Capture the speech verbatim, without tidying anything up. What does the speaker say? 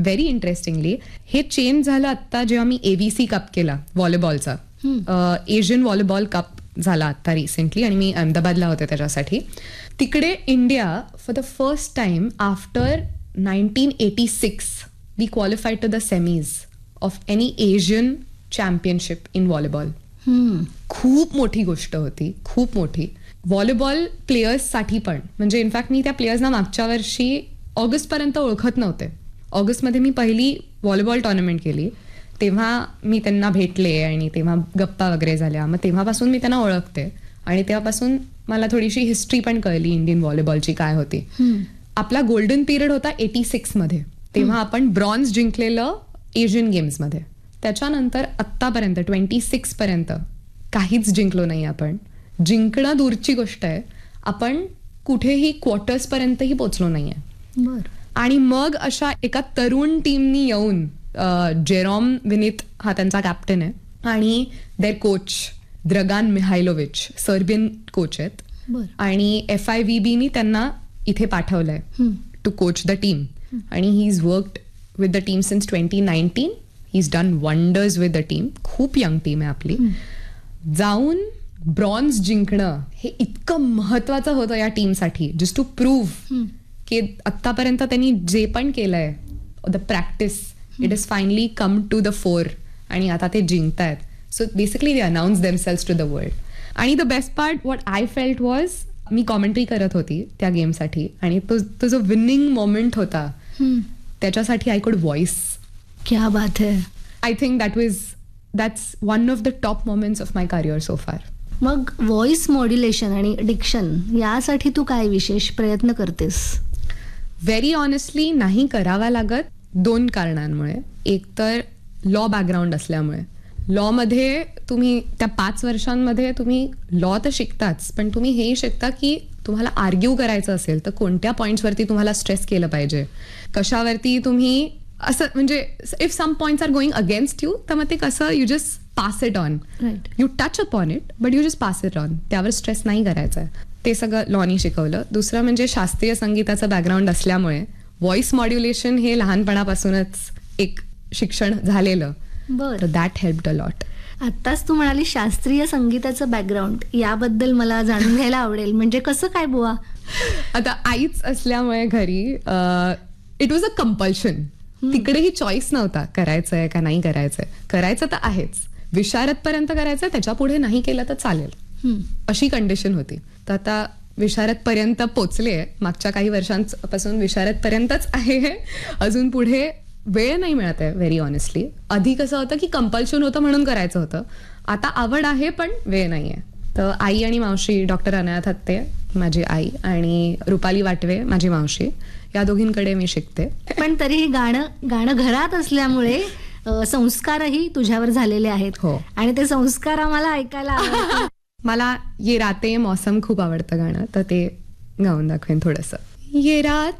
Very interestingly हे change झालं आत्ता जेव्हा मी एव्हीसी कप केला व्हॉलीबॉलचा. एशियन व्हॉलीबॉल कप झाला आता रिसेंटली आणि मी अहमदाबादला होते त्याच्यासाठी. तिकडे India for the first time after nineteen eighty six we qualified to the semis of any Asian championship in volleyball. खूप मोठी गोष्ट होती, खूप मोठी. व्हॉलीबॉल प्लेयर्ससाठी पण, म्हणजे इनफॅक्ट मी त्या प्लेयर्सना मागच्या वर्षी ऑगस्टपर्यंत ओळखत नव्हते. ऑगस्टमध्ये मी पहिली व्हॉलीबॉल टुर्नामेंट केली, तेव्हा मी त्यांना भेटले आणि तेव्हा गप्पा वगैरे झाल्या. मग तेव्हापासून मी त्यांना ओळखते आणि तेव्हापासून मला थोडीशी हिस्ट्री पण कळली इंडियन व्हॉलीबॉलची काय होती. आपला गोल्डन पिरियड होता एटी सिक्स मध्ये, तेव्हा आपण ब्रॉन्झ जिंकलेलं एशियन गेम्समध्ये. त्याच्यानंतर आत्तापर्यंत ट्वेंटी सिक्स पर्यंत काहीच जिंकलो नाही आपण. जिंकणं दूरची गोष्ट आहे, आपण कुठेही क्वार्टर्स पर्यंतही पोचलो नाहीये. बरं. आणि मग अशा एका तरुण टीमनी येऊन, जेरॉम विनीत हा त्यांचा कॅप्टन आहे आणि देअर कोच द्रगान मिहायलोविच सर्बियन कोच आहेत. आणि एफ आय व्ही बीनी त्यांना इथे पाठवलंय टू कोच द टीम. आणि he is worked with the team since twenty nineteen. He is done wonders with the team. खूप यंग टीम आहे आपली. जाऊन ब्रॉन्झ जिंकणं हे इतकं महत्वाचं होतं या टीमसाठी, जस्ट टू प्रूव्ह की आत्तापर्यंत त्यांनी जे पण केलंय the practice it is finally come to the four आणि आता ते जिंकतायत. So basically they announce themselves to the world. आणि the best part what I felt was, me commentary करत होती त्या गेमसाठी आणि तो तो जो विनिंग मोमेंट होता त्याच्यासाठी आय कुड व्हॉइस. क्या बात है. I think that was that's one of the top moments of my career so फार. मग व्हॉइस मॉड्युलेशन आणि डिक्शन यासाठी तू काय विशेष प्रयत्न करतेस? व्हेरी ऑनेस्टली नाही करावा लागत, दोन कारणांमुळे. एक तर लॉ बॅकग्राऊंड असल्यामुळे. लॉमध्ये तुम्ही त्या पाच वर्षांमध्ये तुम्ही लॉ तर शिकताच, पण तुम्ही हेही शिकता की तुम्हाला आर्ग्यू करायचं असेल तर कोणत्या पॉईंट्सवरती तुम्हाला स्ट्रेस केलं पाहिजे, कशावरती तुम्ही असं, म्हणजे if some points R going against you तर मग ते कसं you just pass it on. You touch upon it but you just pass it on. त्यावर स्ट्रेस नाही करायचा आहे. ते सगळं लॉनी शिकवलं. दुसरं म्हणजे शास्त्रीय संगीताचं बॅकग्राऊंड असल्यामुळे व्हॉइस मॉड्युलेशन हे लहानपणापासूनच एक शिक्षण झालेलं. बरं. That helped a lot. आत्ताच तू म्हणाली शास्त्रीय संगीताचं बॅकग्राऊंड, याबद्दल मला जाणून घ्यायला आवडेल. म्हणजे कसं काय बुवा? आता आईच असल्यामुळे घरी इट वॉज अ कंपल्शन. तिकडेही चॉईस नव्हता करायचंय का नाही करायचंय. करायचं तर आहेच, विशारद पर्यंत करायचंय, त्याच्या पुढे नाही केलं तर चालेल अशी कंडिशन होती. तर आता विशारद पर्यंत पोचले. मागच्या काही वर्षांपासून विशारद पर्यंतच आहे. अजून पुढे वेळ नाही मिळत आहे व्हेरी ऑनेस्टली. आधी कसं होतं की कंपल्शन होतं म्हणून करायचं होतं. आता आवड आहे पण वेळ नाहीये. तर आई आणि मावशी, डॉक्टर अनाया थत्ते माझी आई आणि रुपाली वाटवे माझी मावशी, या दोघींकडे मी शिकते. पण तरीही गाणं गाणं घरात असल्यामुळे संस्कारही तुझ्यावर झालेले आहेत. हो. आणि ते संस्कार आम्हाला ऐकायला आवडतात. मला ये राते मौसम खूप आवडतं गाणं, तर ते गाऊन दाखवेन थोडंसं. ये रात